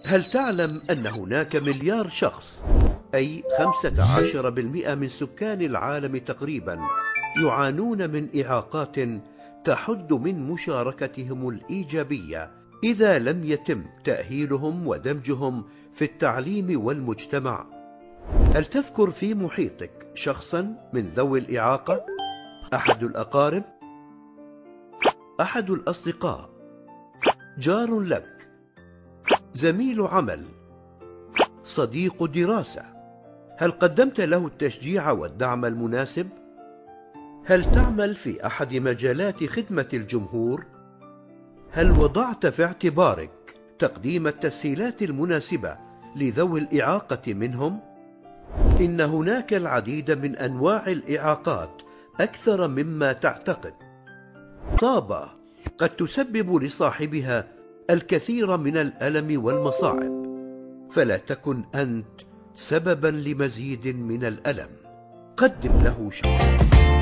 هل تعلم أن هناك مليار شخص، أي 15% من سكان العالم تقريبا، يعانون من إعاقات تحد من مشاركتهم الإيجابية إذا لم يتم تأهيلهم ودمجهم في التعليم والمجتمع؟ هل تذكر في محيطك شخصا من ذوي الإعاقة؟ أحد الأقارب؟ أحد الأصدقاء؟ جار لك؟ زميل عمل؟ صديق دراسة؟ هل قدمت له التشجيع والدعم المناسب؟ هل تعمل في أحد مجالات خدمة الجمهور؟ هل وضعت في اعتبارك تقديم التسهيلات المناسبة لذوي الإعاقة منهم؟ إن هناك العديد من أنواع الإعاقات أكثر مما تعتقد. إصابة قد تسبب لصاحبها الكثير من الألم والمصاعب، فلا تكن أنت سببا لمزيد من الألم. قدم له شيء.